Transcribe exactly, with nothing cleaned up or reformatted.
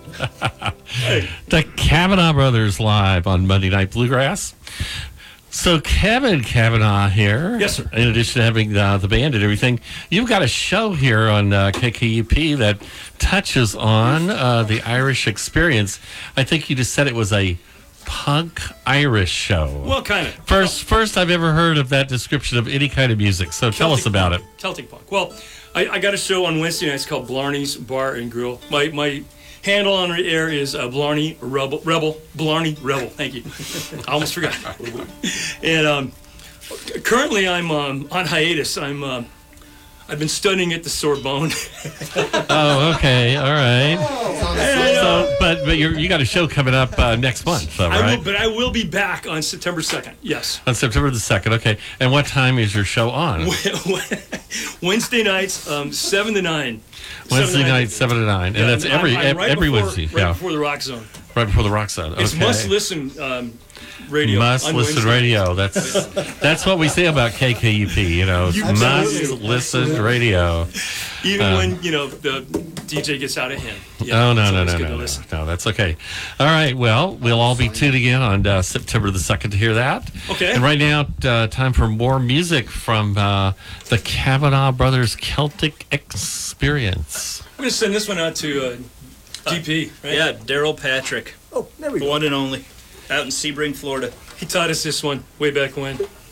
The Kavanaugh Brothers live on Monday Night Bluegrass. So Kevin Kavanaugh here. Yes, sir. In addition to having uh, the band and everything, you've got a show here on uh, K K U P that touches on uh, the Irish experience. I think you just said it was a punk Irish show. Well, kind of. First, first I've ever heard of that description of any kind of music. So tell Celtic us about punk. it. Celtic punk. Well, I, I got a show on Wednesday nights called Blarney's Bar and Grill. My my handle on the air is uh, Blarney Rebel. Rebel. Blarney Rebel. Thank you. I almost forgot. And um, currently I'm um, on hiatus. I'm um, I've been studying at the Sorbonne. Oh, okay, all right. And, uh, So, but but you you got a show coming up uh, next month, though, I right? will, but I will be back on September second. Yes. On September the second, okay. And what time is your show on? Wednesday nights, um, seven to nine. Wednesday Seven to nine. night, seven to nine, and Yeah, that's I'm- every I'm right every before, Wednesday, right yeah, before the Rock Zone. right before the Rock Zone. It's okay. must listen um, radio. Must on listen Wednesday. radio. That's that's what we say about K K U P. You know, You must totally- listen radio. Even Uh, when you know the D J gets out of hand. Oh no it's no always no good no to no, listen. no that's okay. All right, well we'll all be tuning in on uh, September the second to hear that. Okay. And right now, uh, time for more music from uh, the Kavanaugh Brothers Celtic Experience. I'm gonna send this one out to uh, D P. Right? Yeah, Daryl Patrick, Oh, there we the go. one and only, out in Sebring, Florida. He taught us this one way back when.